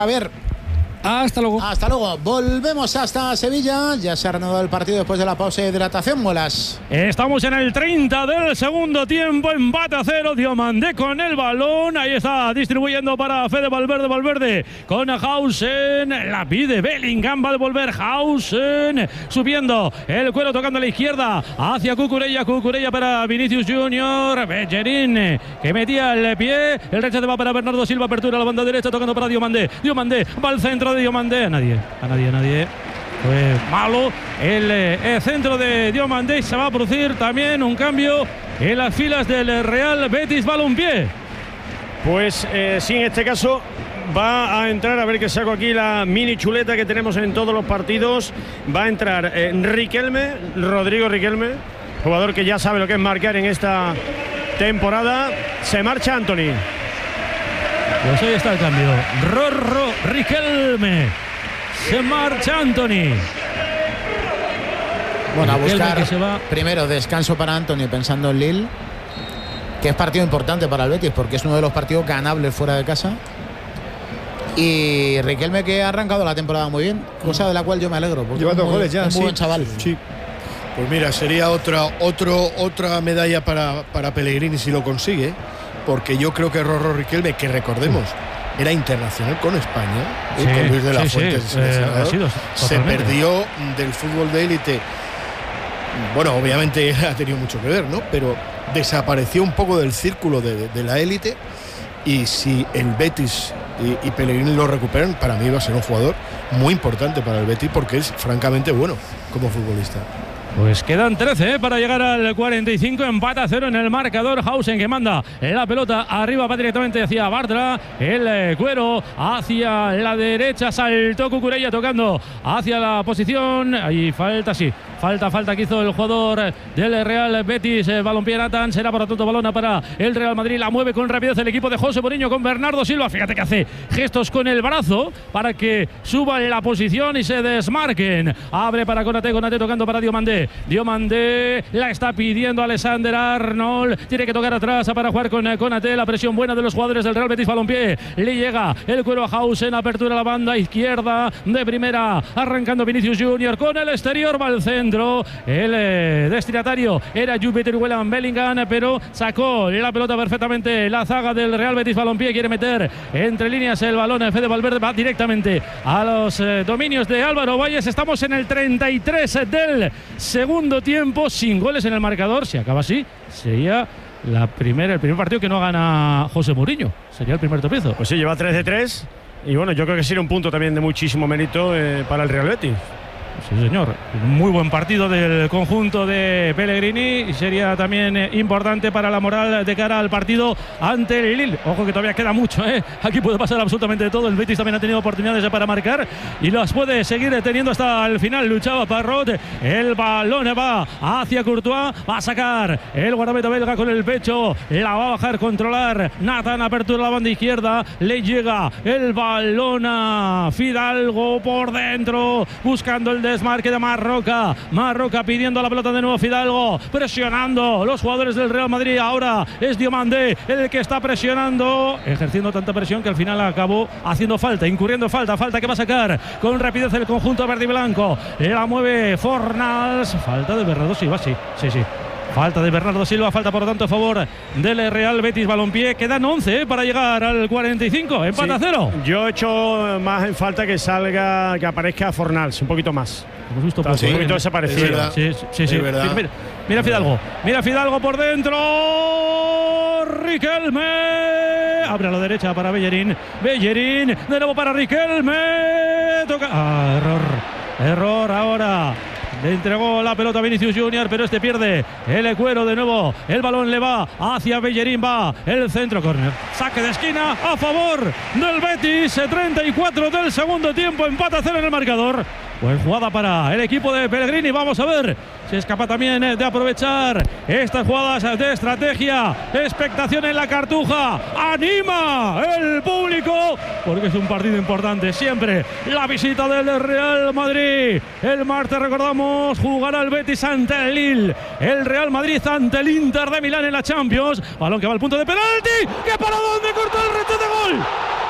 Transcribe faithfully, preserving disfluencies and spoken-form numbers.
A ver. Hasta luego. Hasta luego. Volvemos hasta Sevilla. Ya se ha reanudado el partido después de la pausa de hidratación. Molas. Estamos en el treinta del segundo tiempo. Empate a cero. Diomandé con el balón. Ahí está distribuyendo para Fede Valverde. Valverde con Hausen. La pide Bellingham. Va a devolver Hausen. Subiendo el cuero, tocando a la izquierda. Hacia Cucurella. Cucurella para Vinicius Junior. Bellerín que metía el pie. El rechace va para Bernardo Silva. Apertura a la banda derecha. Tocando para Diomandé. Diomandé va al centro de Diomandé. A nadie. A nadie. A nadie. Fue malo el, eh, el centro de Diomandé. Se va a producir también un cambio en las filas del Real Betis Balompié. Pues eh, sí, en este caso va a entrar, a ver que saco aquí la mini chuleta que tenemos en todos los partidos. Va a entrar eh, Riquelme, Rodrigo Riquelme, jugador que ya sabe lo que es marcar en esta temporada. Se marcha Antony. Pues ahí está el cambio. Rorro Riquelme. Se marcha Antony. Bueno, a buscar que se va. Primero descanso para Antony pensando en Lille, que es partido importante para el Betis porque es uno de los partidos ganables fuera de casa. Y Riquelme, que ha arrancado la temporada muy bien, cosa de la cual yo me alegro. Lleva dos goles ya. Es muy sí. buen chaval. Sí. Pues mira, sería otra, otro, otra medalla para, para Pellegrini si lo consigue, porque yo creo que Rorro Riquelme, que recordemos, era internacional con España, sí, con Luis de la sí, Fuente, sí, eh, sido, se perdió del fútbol de élite. Bueno, obviamente ha tenido mucho que ver, ¿no? Pero desapareció un poco del círculo de, de, de la élite, y si el Betis y, y Pellegrini lo recuperan, para mí va a ser un jugador muy importante para el Betis porque es francamente bueno como futbolista. Pues quedan trece ¿eh? para llegar al cuarenta y cinco. Empate a cero en el marcador. Hausen que manda la pelota arriba, va directamente hacia Bartra. El eh, cuero hacia la derecha. Saltó Cucurella tocando hacia la posición. Ahí falta, sí. Falta, falta que hizo el jugador del Real Betis. Eh, Balompié Nathan. Será por lo tanto balona para el Real Madrid. La mueve con rapidez el equipo de José Mourinho con Bernardo Silva. Fíjate que hace gestos con el brazo para que suban la posición y se desmarquen. Abre para Konaté. Konaté tocando para Diomandé. Diomandé la está pidiendo Alexander Arnold. Tiene que tocar atrás para jugar con Konaté. La presión buena de los jugadores del Real Betis Balompié. Le llega el cuero a Hausen. Apertura a la banda izquierda de primera. Arrancando Vinicius Junior con el exterior. Va al centro. El eh, destinatario era Jupiter William Bellingham, pero sacó la pelota perfectamente la zaga del Real Betis Balompié. Quiere meter entre líneas el balón. Fede Valverde va directamente a los eh, dominios de Álvaro Valles. Estamos en el treinta y tres del segundo tiempo, sin goles en el marcador. Si acaba así, sería la primera, el primer partido que no gana José Mourinho. Sería el primer tropiezo. Pues sí, lleva tres de tres. Y bueno, yo creo que sería un punto también de muchísimo mérito eh, para el Real Betis. Sí, señor. Muy buen partido del conjunto de Pellegrini y sería también eh, importante para la moral de cara al partido ante el Lille. Ojo que todavía queda mucho, ¿eh? Aquí puede pasar absolutamente todo. El Betis también ha tenido oportunidades para marcar y las puede seguir teniendo hasta el final. Luchaba Parrot. El balón va hacia Courtois. Va a sacar el guardameta belga con el pecho. La va a bajar, controlar. Nathan, apertura a la banda izquierda. Le llega el balón a Fidalgo por dentro. Buscando el desmarque de Marroca. Marroca pidiendo la pelota de nuevo. Fidalgo presionando los jugadores del Real Madrid. Ahora es Diomandé el que está presionando, ejerciendo tanta presión que al final acabó haciendo falta, incurriendo falta. Falta que va a sacar con rapidez el conjunto verde y blanco. La mueve Fornals. Falta de Bernardo Silva, sí, sí, sí. Falta de Bernardo Silva, falta por lo tanto a favor del Real Betis Balompié. Quedan once ¿eh? para llegar al cuarenta y cinco. Empate sí. a cero. Yo he hecho más en falta que salga, que aparezca Fornals, un poquito más. Hemos visto poco, sí, un poquito desaparecido. Sí, sí, sí. Mira, mira Fidalgo, mira Fidalgo por dentro. Riquelme. Abre a la derecha para Bellerín. Bellerín, de nuevo para Riquelme. Toca. Ah, error. Error ahora. Le entregó la pelota a Vinicius Junior, pero este pierde el cuero de nuevo. El balón le va hacia Bellerín, va el centro, córner. Saque de esquina a favor del Betis. treinta y cuatro del segundo tiempo, empate a cero en el marcador. Buena jugada para el equipo de Pellegrini. Vamos a ver si es capaz también de aprovechar estas jugadas de estrategia. Expectación en la Cartuja. Anima el público porque es un partido importante. Siempre la visita del Real Madrid. El martes, recordamos, jugará el Betis ante el Lille. El Real Madrid ante el Inter de Milán en la Champions. Balón que va al punto de penalti. ¿Qué para dónde cortó el reto de gol?